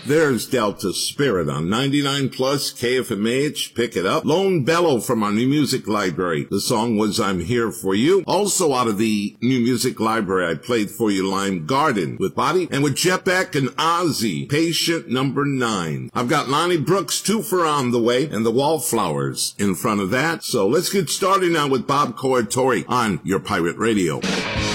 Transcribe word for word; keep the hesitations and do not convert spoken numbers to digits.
There's Delta Spirit on ninety-nine plus K F M H. Pick it up. Lone Bellow from our New Music Library. The song was I'm Here For You. Also out of the New Music Library, I played for you Lime Garden with Body, and with Jet Beck and Ozzy, Patient Number Nine. I've got Lonnie Brooks' Twofer on the way, and the Wallflowers in front of that. So let's get started now with Bob Corritore on your Pirate Radio.